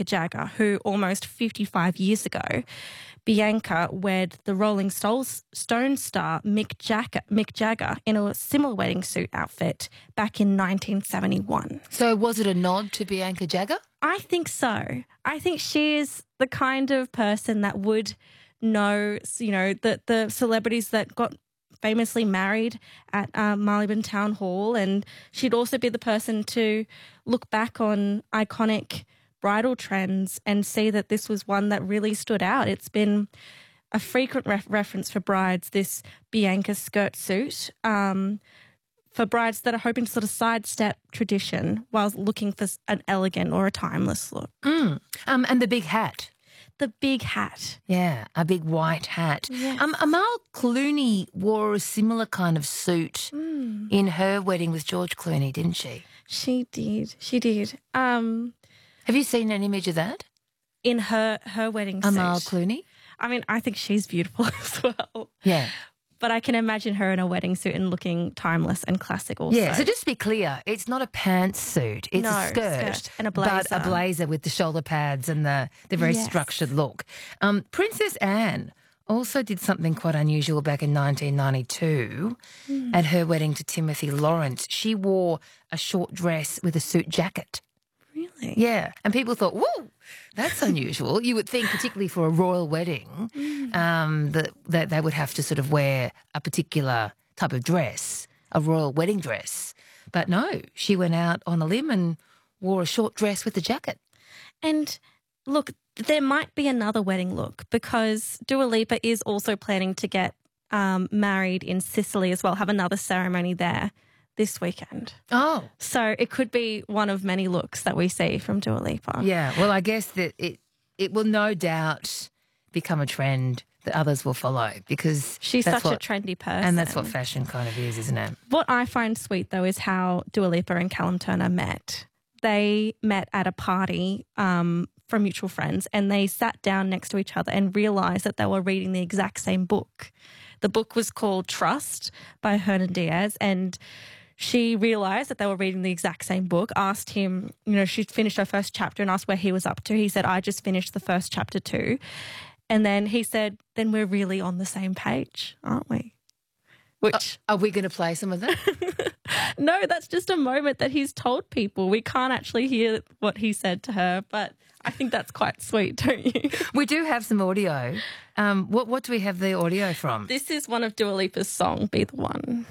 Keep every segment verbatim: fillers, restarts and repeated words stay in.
Bianca Jagger, who almost fifty-five years ago, Bianca wed the Rolling Stones Stone star Mick Jagger, Mick Jagger in a similar wedding suit outfit back in nineteen seventy-one. So was it a nod to Bianca Jagger? I think so. I think she is the kind of person that would know, you know, the, the celebrities that got famously married at um, Marylebone Town Hall, and she'd also be the person to look back on iconic bridal trends and see that this was one that really stood out. It's been a frequent ref- reference for brides, this Bianca skirt suit, um, for brides that are hoping to sort of sidestep tradition while looking for an elegant or a timeless look. Mm. Um, and the big hat. The big hat. Yeah, a big white hat. Yes. Um, Amal Clooney wore a similar kind of suit Mm. in her wedding with George Clooney, didn't she? She did. She did. Um, Have you seen an image of that? in her, her wedding Amal suit. Clooney? I mean, I think she's beautiful as well. Yeah. But I can imagine her in a wedding suit and looking timeless and classic also. Yeah, so just to be clear, it's not a pantsuit, it's No, a skirt, skirt and a but a blazer. blazer with the shoulder pads and the, the very Yes. structured look. Um, Princess Anne also did something quite unusual back in nineteen ninety-two Mm. at her wedding to Timothy Lawrence. She wore a short dress with a suit jacket. Really? Yeah, and people thought, whoa, that's unusual. You would think, particularly for a royal wedding, um, that, that they would have to sort of wear a particular type of dress, a royal wedding dress. But no, she went out on a limb and wore a short dress with a jacket. And look, there might be another wedding look because Dua Lipa is also planning to get um, married in Sicily as well, have another ceremony there this weekend. Oh. So it could be one of many looks that we see from Dua Lipa. Yeah, well, I guess that it, it will no doubt become a trend that others will follow because She's that's such what, a trendy person. and that's what fashion kind of is, isn't it? What I find sweet, though, is how Dua Lipa and Callum Turner met. They met at a party um, from mutual friends, and they sat down next to each other and realised that they were reading the exact same book. The book was called Trust by Hernan Diaz, and she realised that they were reading the exact same book, asked him, you know, she'd finished her first chapter and asked where he was up to. He said, I just finished the first chapter too. And then he said, then we're really on the same page, aren't we? Which, Are we going to play some of that? no, that's just a moment that he's told people. We can't actually hear what he said to her, but I think that's quite sweet, don't you? We do have some audio. Um, what, what do we have the audio from? This is one of Dua Lipa's song, Be the One.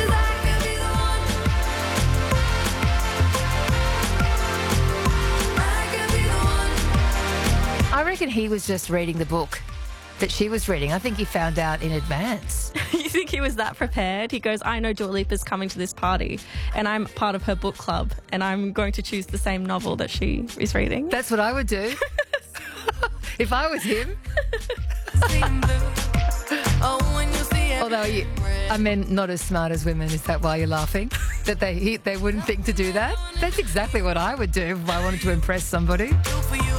I reckon he was just reading the book that she was reading. I think he found out in advance. You think he was that prepared? He goes, I know Dua Lipa's coming to this party and I'm part of her book club and I'm going to choose the same novel that she is reading. That's what I would do. If I was him. Although you, I mean, not as smart as women. Is that why you're laughing? That they they wouldn't think to do that? That's exactly what I would do if I wanted to impress somebody.